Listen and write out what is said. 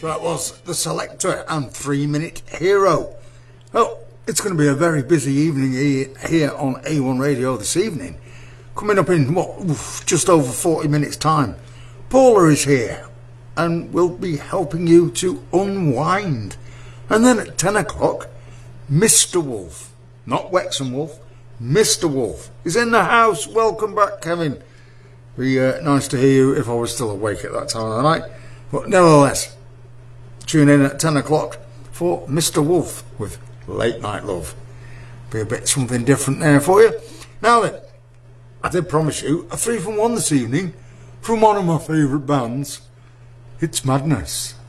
that was The Selector and 3 Minute Hero. Well, it's going to be a very busy evening here on A1 Radio this evening. Coming up in, just over 40 minutes time, Paula is here and will be helping you to unwind. And then at 10 o'clock, Mr. Wolf, not Wexham Wolf, Mr. Wolf is in the house. Welcome back, Kevin. Be nice to hear you if I was still awake at that time of the night. But nevertheless, tune in at 10 o'clock for Mr. Wolf with Late Night Love. Be a bit something different there for you. Now then, I did promise you a 3 from 1 this evening from one of my favourite bands. It's Madness.